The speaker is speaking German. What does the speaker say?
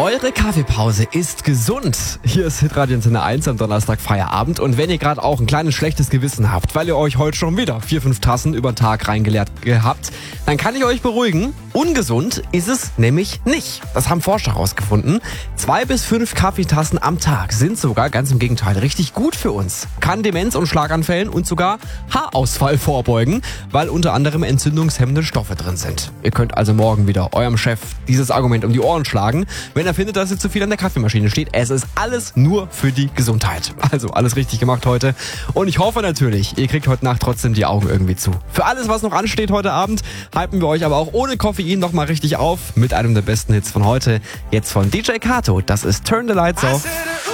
Eure Kaffeepause ist gesund. Hier ist Hitradio Antenne 1 am Donnerstag Feierabend. Und wenn ihr gerade auch ein kleines schlechtes Gewissen habt, weil ihr euch heute schon wieder 4-5 Tassen über den Tag reingeleert habt, dann kann ich euch beruhigen, ungesund ist es nämlich nicht. Das haben Forscher herausgefunden. 2 bis 5 Kaffeetassen am Tag sind sogar, ganz im Gegenteil, richtig gut für uns. Kann Demenz- und Schlaganfällen und sogar Haarausfall vorbeugen, weil unter anderem entzündungshemmende Stoffe drin sind. Ihr könnt also morgen wieder eurem Chef dieses Argument um die Ohren schlagen, wenn er findet, dass ihr zu viel an der Kaffeemaschine steht. Es ist alles nur für die Gesundheit. Also alles richtig gemacht heute. Und ich hoffe natürlich, ihr kriegt heute Nacht trotzdem die Augen irgendwie zu. Für alles, was noch ansteht heute Abend, hypen wir euch aber auch ohne Koffein nochmal richtig auf mit einem der besten Hits von heute. Jetzt von DJ Kato. Das ist Turn the Lights Off.